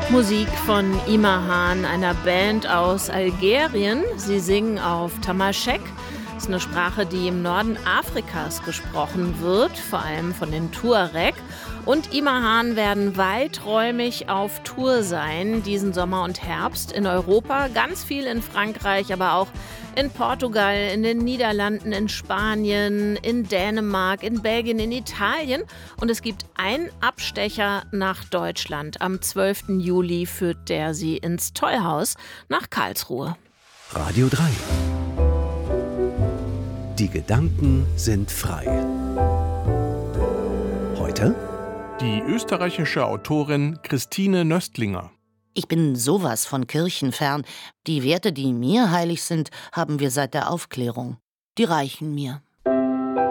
Musik von Imahan, einer Band aus Algerien. Sie singen auf Tamaschek. Das ist eine Sprache, die im Norden Afrikas gesprochen wird, vor allem von den Tuareg. Und Imahan werden weiträumig auf Tour sein, diesen Sommer und Herbst in Europa, ganz viel in Frankreich, aber auch in Portugal, in den Niederlanden, in Spanien, in Dänemark, in Belgien, in Italien. Und es gibt einen Abstecher nach Deutschland. Am 12. Juli führt der sie ins Tollhaus nach Karlsruhe. Radio 3. Die Gedanken sind frei. Heute die österreichische Autorin Christine Nöstlinger. Ich bin sowas von kirchenfern. Die Werte, die mir heilig sind, haben wir seit der Aufklärung. Die reichen mir.